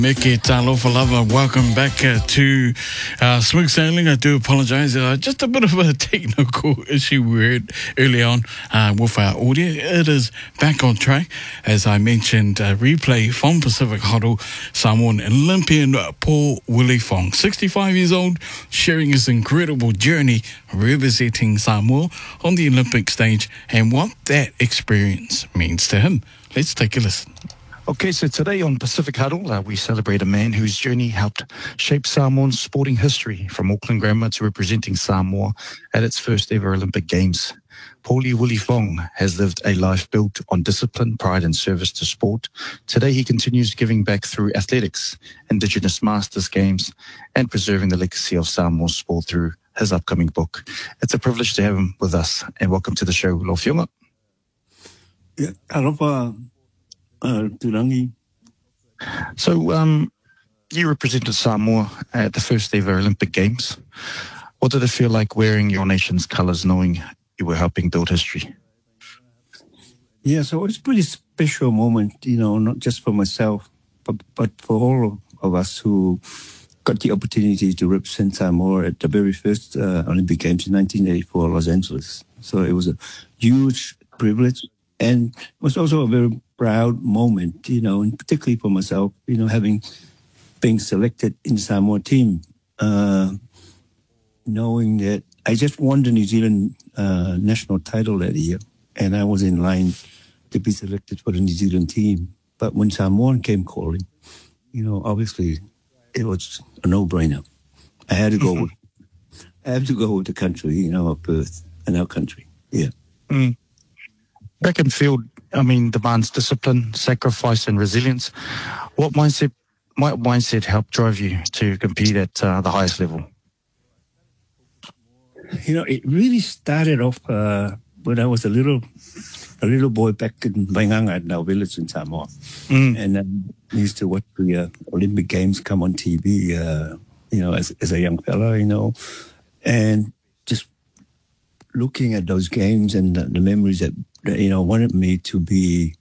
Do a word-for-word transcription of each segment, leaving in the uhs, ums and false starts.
Mickey Talofa Lover, welcome back uh, to uh, Smooth Sailing. I do apologise. Uh, just a bit of a technical issue we had early on uh, with our audio. It is back on track. As I mentioned, uh, replay from Pacific Huddle, Samoan Olympian Paul Willie Fong, sixty-five years old, sharing his incredible journey representing Samoa on the Olympic stage and what that experience means to him. Let's take a listen. Okay, so today on Pacific Huddle, uh, we celebrate a man whose journey helped shape Samoan sporting history, from Auckland Grammar to representing Samoa at its first ever Olympic Games. Paulie Willie Fong has lived a life built on discipline, pride and service to sport. Today he continues giving back through athletics, Indigenous Masters Games and preserving the legacy of Samoan sport through his upcoming book. It's a privilege to have him with us, and welcome to the show, Lo Fionga. Yeah, aloha. Uh, Turangi. So, um, you represented Samoa at the first ever Olympic Games. What did it feel like wearing your nation's colours, knowing you were helping build history? Yeah, so it's a pretty special moment, you know, not just for myself, but, but for all of us who got the opportunity to represent Samoa at the very first uh, Olympic Games in nineteen eighty-four, Los Angeles. So it was a huge privilege, and it was also a very proud moment, you know, and particularly for myself, you know, having been selected in the Samoa team, uh, knowing that I just won the New Zealand uh, national title that year, and I was in line to be selected for the New Zealand team. But when Samoan came calling, you know, obviously it was a no-brainer. I had to go. With, I had to go with the country, you know, of birth and our country. Yeah. Mm. Track and field, I mean, demands discipline, sacrifice, and resilience. What mindset, what mindset helped drive you to compete at uh, the highest level? You know, it really started off uh, when I was a little, a little boy back in Wainganga at our village in Samoa, mm. and um, I used to watch the uh, Olympic Games come on T V. Uh, you know, as as a young fella, you know, and just looking at those games and the, the memories that, that, you know, wanted me to be,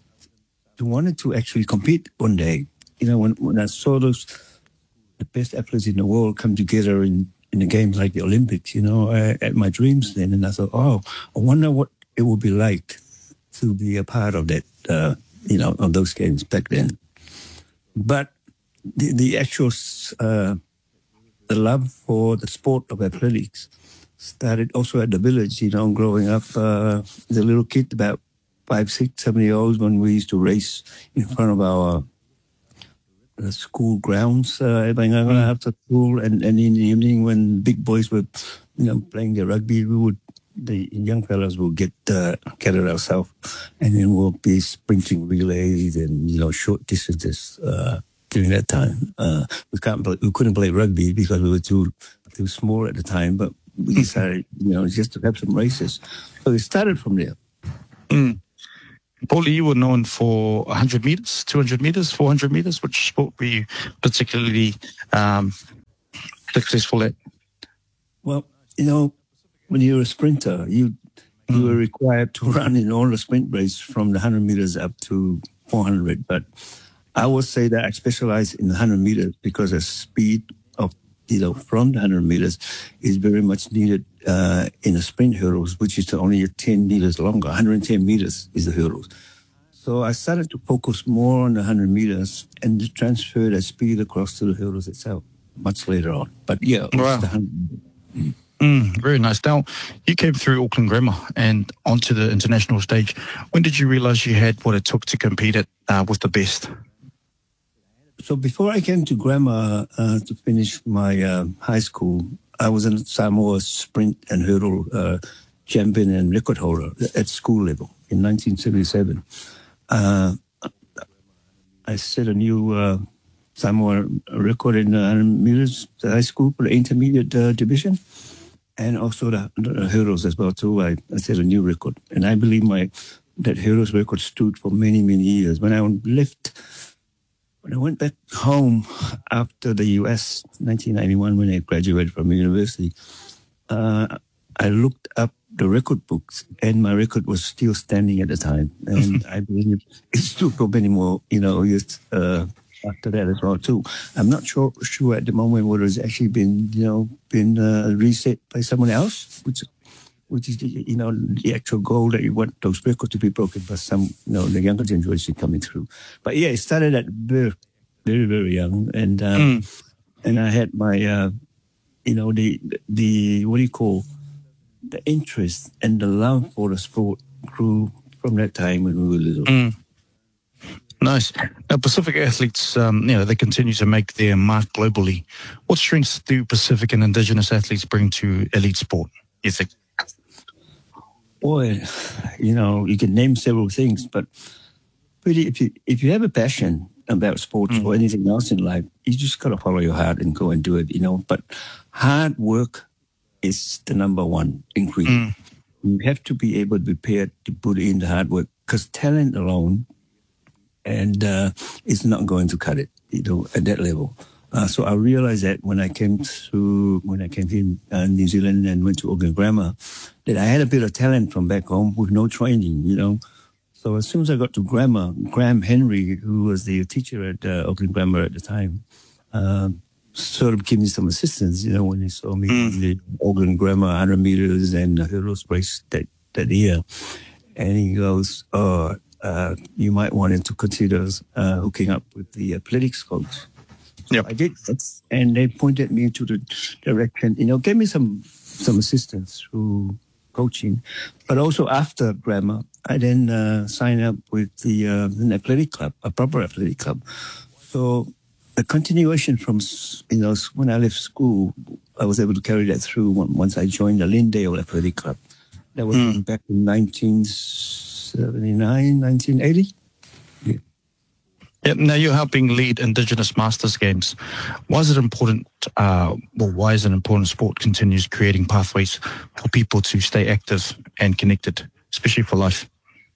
to wanted to actually compete one day. You know, when, when I saw those, the best athletes in the world come together in, in the games like the Olympics, you know, I, at my dreams then, and I thought, oh, I wonder what it would be like to be a part of that, uh, you know, of those games back then. But the, the actual, uh, the love for the sport of athletics started also at the village, you know, growing up uh, as a little kid, about five, six, seven years old, when we used to race in front of our uh, school grounds uh, after school, and, and in the evening when big boys were, you know, playing the rugby, we would, the young fellas would get uh, gather ourselves, and then we'll be sprinting relays and, you know, short distances uh, during that time. Uh, we can't play, we couldn't play rugby because we were too too small at the time, but we decided, you know, just to have some races. So it started from there. Mm. Paulie, you were known for one hundred meters, two hundred meters, four hundred meters. Which sport were you particularly um, successful at? Well, you know, when you're a sprinter, you you mm. were required to run in all the sprint races from the one hundred meters up to four hundred. But I would say that I specialize in the one hundred meters because the speed of, you know, from the one hundred meters is very much needed uh, in the sprint hurdles, which is only ten meters longer. one hundred ten meters is the hurdles. So I started to focus more on the one hundred meters and to transfer that speed across to the hurdles itself much later on. But yeah, it was wow. the one hundred. Mm. Mm, very nice. Now, you came through Auckland Grammar and onto the international stage. When did you realise you had what it took to compete at, uh, with the best? So before I came to Grammar uh, to finish my uh, high school, I was in Samoa sprint and hurdle uh, champion and record holder at school level in nineteen seventy-seven. Uh, I set a new uh, Samoa record in one hundred meters at high school for the intermediate uh, division, and also the, the hurdles as well too. I, I set a new record, and I believe my that hurdles record stood for many many years. When I left. When I went back home after the U S, nineteen ninety-one, when I graduated from university, uh, I looked up the record books, and my record was still standing at the time. And I believe it stood for many more, you know, years, uh, after that as well too. I'm not sure sure at the moment whether it's actually been you know been uh, reset by someone else, which which is the, you know the actual goal that you want those records to be broken by some you know the younger generation coming through. But yeah, it started at very very very young, and um, mm. and I had my uh, you know the the what do you call the interest and the love for the sport grew from that time when we were little. Mm. Nice. Now, Pacific athletes, um, you know, they continue to make their mark globally. What strengths do Pacific and Indigenous athletes bring to elite sport, you think? Boy, you know, you can name several things, but really, if you if you have a passion about sports mm. or anything else in life, you just got to follow your heart and go and do it, you know. But hard work is the number one ingredient. Mm. You have to be able to be prepared to put in the hard work, because talent alone and uh, it's not going to cut it, you know, at that level. Uh, so I realized that when I came to when I came to uh, New Zealand and went to Auckland Grammar, that I had a bit of talent from back home with no training, you know. So as soon as I got to Grammar, Graham Henry, who was the teacher at uh, Auckland Grammar at the time, uh, sort of gave me some assistance, you know, when he saw me mm. in the Auckland Grammar one hundred meters and hurdles race that, that year. And he goes, oh, uh, you might want to consider uh, hooking up with the athletics coach. Yep. I did, and they pointed me to the direction, you know, gave me some some assistance through coaching. But also after Grammar, I then uh, signed up with the uh, an athletic club, a proper athletic club. So the continuation from, you know, when I left school, I was able to carry that through once I joined the Lindale Athletic Club. That was mm. back in nineteen seventy-nine, nineteen eighty. Yeah. Yep. Now you're helping lead Indigenous Masters Games. Why is it important? Uh, well, why is it important? Sport continues creating pathways for people to stay active and connected, especially for life.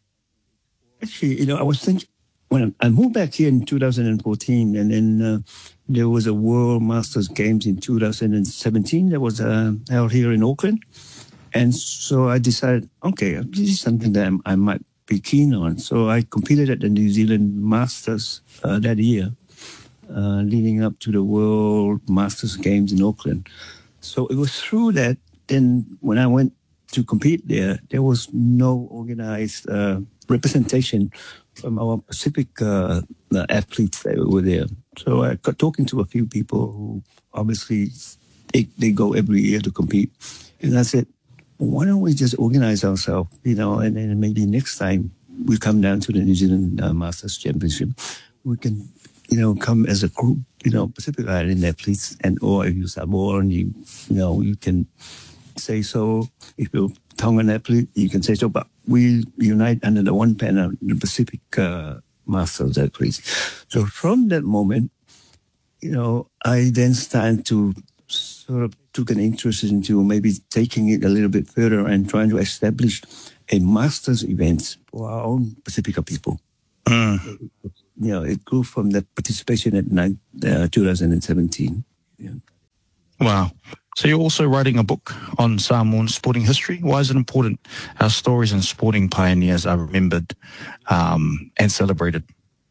Actually, you know, I was thinking when I moved back here in two thousand fourteen, and then uh, there was a World Masters Games in two thousand seventeen that was uh, held here in Auckland, and so I decided, okay, this is something that I'm, I might be keen on. So I competed at the New Zealand Masters uh, that year, uh, leading up to the World Masters Games in Auckland. So it was through that, then when I went to compete there, there was no organized uh, representation from our Pacific uh, athletes that were there. So I got talking to a few people who obviously they, they go every year to compete. And I said, why don't we just organize ourselves, you know, and then maybe next time we come down to the New Zealand uh, Masters Championship, we can, you know, come as a group, you know, Pacific Island athletes, and or if you're Samoan, you, you know, you can say so. If you're Tongan athlete, you can say so. But we unite under the one banner, the Pacific uh, Masters athletes. So from that moment, you know, I then started to sort of took an interest into maybe taking it a little bit further and trying to establish a Masters event for our own Pacifica people. Mm. You know, it grew from that participation at night, uh, two thousand seventeen. Yeah. Wow. So you're also writing a book on Samoan sporting history. Why is it important how stories and sporting pioneers are remembered um, and celebrated?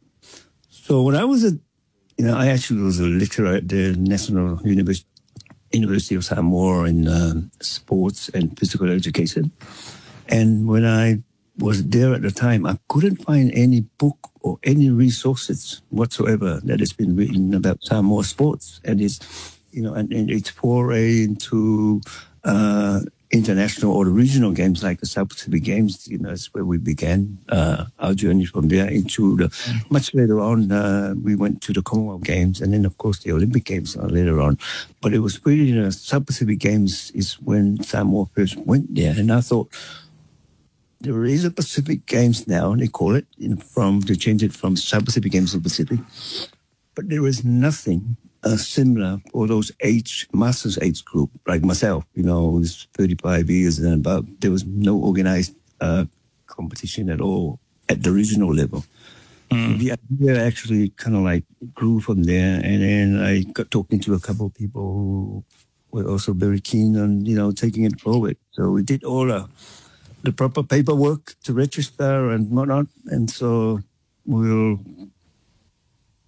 So when I was a, you know, I actually was a lecturer at the National University University of Samoa in uh, sports and physical education. And when I was there at the time, I couldn't find any book or any resources whatsoever that has been written about Samoa sports and its, you know, and, and its foray into uh, international or regional games like the South Pacific Games. You know, that's where we began uh, our journey from there into the, much later on, uh, we went to the Commonwealth Games and then, of course, the Olympic Games uh, later on. But it was really the South Pacific Games is when Samoa first went there. And I thought, there is a Pacific Games now, they call it, you know, from, they changed it from South Pacific Games to Pacific. But there is nothing Uh, similar for those age, master's age group, like myself, you know, it's thirty-five years and above. There was no organized uh, competition at all at the regional level. Mm. The idea actually kind of like grew from there. And then I got talking to a couple of people who were also very keen on, you know, taking it forward. So we did all uh, the proper paperwork to register and whatnot. And so we'll...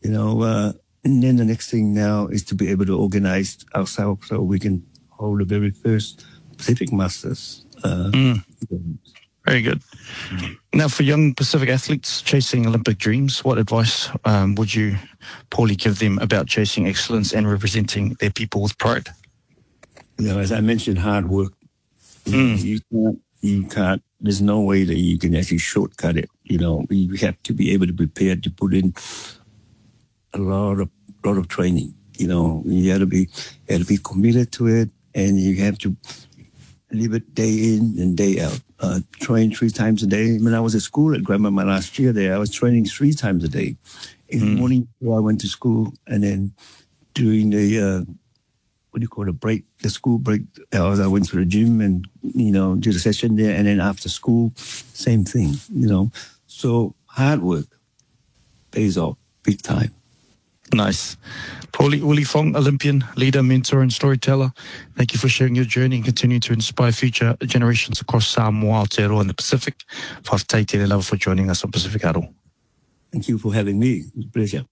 You know, uh, and then the next thing now is to be able to organize ourselves so we can hold the very first Pacific Masters. Uh, mm. Very good. Now, for young Pacific athletes chasing Olympic dreams, what advice um, would you, Paulie, give them about chasing excellence and representing their people with pride? You know, as I mentioned, hard work. Mm. You can't, you can't, there's no way that you can actually shortcut it. You know, you have to be able to prepare to put in a lot of, lot of training. You know, you have to be, you have to be committed to it, and you have to live it day in and day out. Uh, train three times a day. When I was at school at Grammar my last year there, I was training three times a day. In mm. the morning before I went to school, and then during the, uh, what do you call it, break, the school break hours, I went to the gym and, you know, did a session there. And then after school, same thing, you know. So hard work pays off big time. Nice. Paulie Uli Fong, Olympian, leader, mentor, and storyteller. Thank you for sharing your journey and continuing to inspire future generations across Samoa, Aotearoa, and the Pacific. Whaftai te lava for joining us on Pacific Huddle. Thank you for having me. It's a pleasure.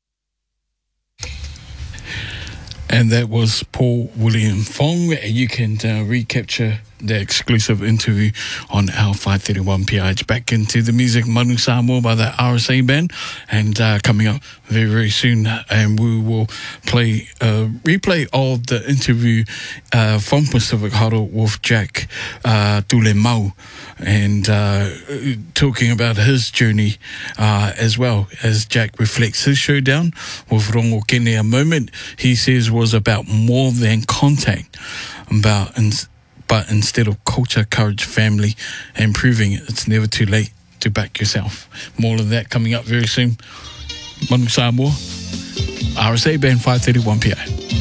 And that was Paul William Fong. You can uh, recapture the exclusive interview on our five thirty-one P R H. Back into the music, Manu Samoa by the R S A band, and uh, coming up very, very soon, and we will play a replay of the interview uh, from Pacific Huddle with Jack uh, Tule Mau, and uh, talking about his journey uh, as well, as Jack reflects his showdown with Rongo Kene. A moment he says was about more than contact, about ins- but instead of culture, courage, family, and proving it, it's never too late to back yourself. More of that coming up very soon. Manu Samoa, R S A Band five thirty-one P A.